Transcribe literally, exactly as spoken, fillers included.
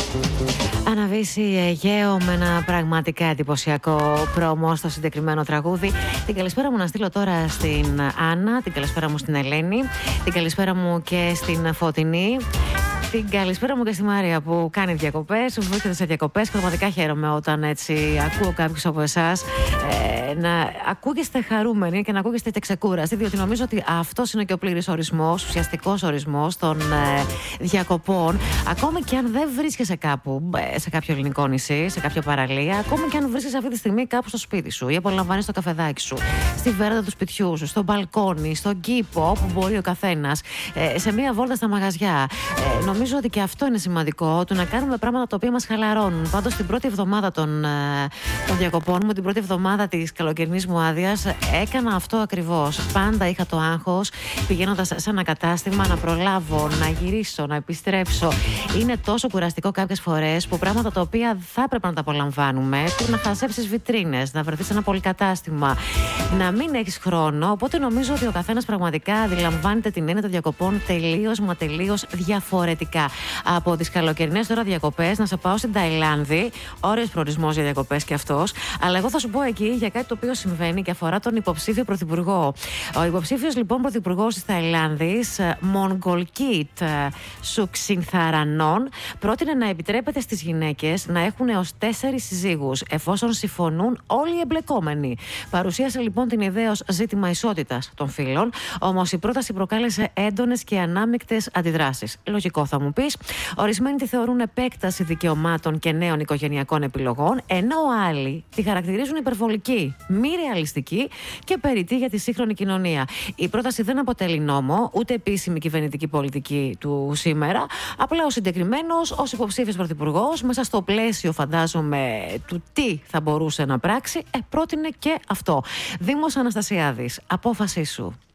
Αναβήσει Αιγαίο με ένα πραγματικά εντυπωσιακό πρόμο στο συγκεκριμένο τραγούδι. Την καλησπέρα μου να στείλω τώρα στην Άννα, την καλησπέρα μου στην Ελένη, την καλησπέρα μου και στην Φωτεινή. Την καλησπέρα μου και στη Μαρία που κάνει διακοπές, που βρίσκεται σε διακοπές. Πραγματικά χαίρομαι όταν έτσι ακούω κάποιους από εσάς ε, να ακούγεστε χαρούμενοι και να ακούγεστε και ξεκούραστοι, διότι νομίζω ότι αυτός είναι και ο πλήρης ορισμός, ουσιαστικός ορισμός των ε, διακοπών. Ακόμη και αν δεν βρίσκεσαι κάπου, ε, σε κάποιο ελληνικό νησί, σε κάποια παραλία, ακόμη και αν βρίσκεσαι αυτή τη στιγμή κάπου στο σπίτι σου ή απολαμβάνεις το καφεδάκι σου, στη βέραντα του σπιτιού σου, στο μπαλκόνι, στον κήπο, όπου μπορεί ο καθένας, ε, σε μία βόλτα στα μαγαζιά. Ε, Νομίζω ότι και αυτό είναι σημαντικό, του να κάνουμε πράγματα τα οποία μας χαλαρώνουν. Πάντως, την πρώτη εβδομάδα των, των διακοπών μου, την πρώτη εβδομάδα της καλοκαιρινής μου άδειας, έκανα αυτό ακριβώς. Πάντα είχα το άγχος, πηγαίνοντας σε ένα κατάστημα, να προλάβω, να γυρίσω, να επιστρέψω. Είναι τόσο κουραστικό κάποιες φορές που πράγματα τα οποία θα έπρεπε να τα απολαμβάνουμε, του να χασέψεις βιτρίνες, να βρεθείς σε ένα πολυκατάστημα, να μην έχεις χρόνο. Οπότε, νομίζω ότι ο καθένας πραγματικά αντιλαμβάνεται την έννοια των διακοπών τελείως μα τελείως διαφορετικά. Από τις καλοκαιρινές τώρα διακοπές, να σε πάω στην Ταϊλάνδη. Ωραίος προορισμός για διακοπές και αυτός. Αλλά εγώ θα σου πω εκεί για κάτι το οποίο συμβαίνει και αφορά τον υποψήφιο πρωθυπουργό. Ο υποψήφιος λοιπόν πρωθυπουργός της Ταϊλάνδης, Μογγολκίτ Σουξινθαρανόν, πρότεινε να επιτρέπεται στις γυναίκες να έχουν έως τέσσερις συζύγους, εφόσον συμφωνούν όλοι οι εμπλεκόμενοι. Παρουσίασε λοιπόν την ιδέα ως ζήτημα ισότητας των φύλων, όμως η πρόταση προκάλεσε έντονες και ανάμεικτες αντιδράσεις. Λογικό θα μου πεις. Ορισμένοι τη θεωρούν επέκταση δικαιωμάτων και νέων οικογενειακών επιλογών, ενώ άλλοι τη χαρακτηρίζουν υπερβολική, μη ρεαλιστική και περιττή για τη σύγχρονη κοινωνία. Η πρόταση δεν αποτελεί νόμο, ούτε επίσημη κυβερνητική πολιτική του σήμερα. Απλά ο συγκεκριμένος, ως υποψήφιος πρωθυπουργός, μέσα στο πλαίσιο, φαντάζομαι, του τι θα μπορούσε να πράξει, ε, πρότεινε και αυτό. Δήμος Αναστασιάδης, απόφασή σου.